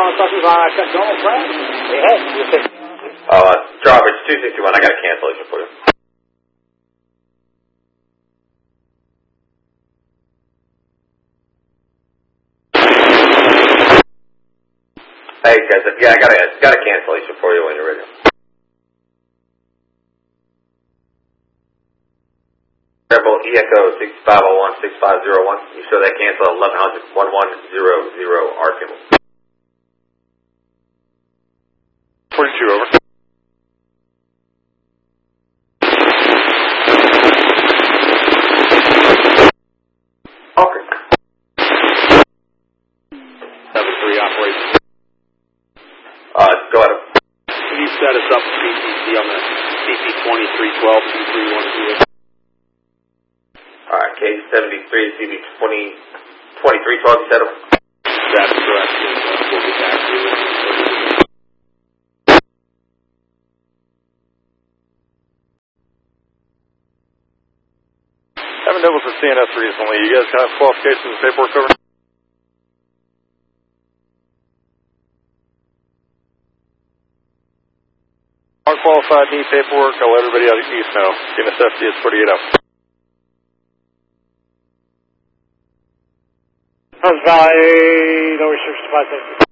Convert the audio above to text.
buses on normal plan? They had. Drawbridge 261, I got a cancellation for you. Hey guys, yeah, I got a cancellation for you when you're ready. Rebel Echo 6501-6501. You show that cancel at 1100-1100 RPM. 42 over. Okay. 7-3 operation. Go ahead. Can you set us up CCC on the CC2312-2312? Alright, K73, CB2312, you set up? That's correct. We'll get back to you. Haven't dealt with the CNS recently. You guys have qualifications and paperwork over? Unqualified, need paperwork. I'll let everybody out east know. CNS FD is 48 up. Valley, lower 65.